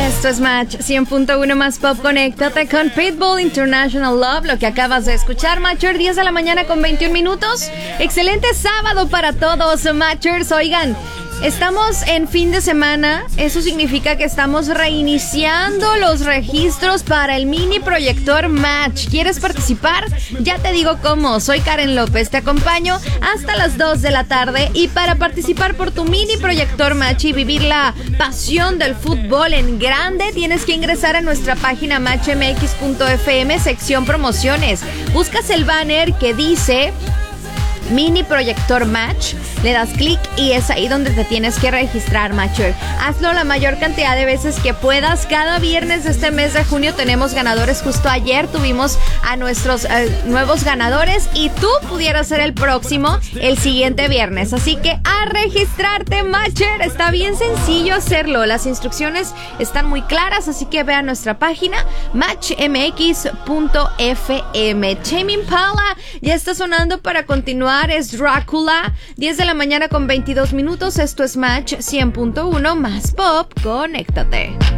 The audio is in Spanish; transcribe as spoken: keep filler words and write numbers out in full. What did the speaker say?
Esto es Match cien punto uno más Pop. Conéctate con Pitbull International Love. Lo que acabas de escuchar, Matcher, diez de la mañana con veintiún minutos. Excelente sábado para todos, Matchers. Oigan, estamos en fin de semana. Eso significa que estamos reiniciando los registros para el mini proyector Match. ¿Quieres participar? Ya te digo cómo. Soy Karen López. Te acompaño hasta las dos de la tarde. Y para participar por tu mini proyector Match y vivir la pasión del fútbol en grande, tienes que ingresar a nuestra página match m x punto f m, sección promociones. Buscas el banner que dice Mini Proyector Match, le das clic y es ahí donde te tienes que registrar, Matcher. Hazlo la mayor cantidad de veces que puedas. Cada viernes de este mes de junio tenemos ganadores. Justo ayer tuvimos a nuestros eh, nuevos ganadores y tú pudieras ser el próximo el siguiente viernes. Así que a registrarte, Matcher. Está bien sencillo hacerlo. Las instrucciones están muy claras, así que ve a nuestra página match m x punto f m. Tame Impala ya está sonando para continuar. Es Drácula, diez de la mañana con veintidós minutos. Esto es Match cien punto uno más Pop. Conéctate.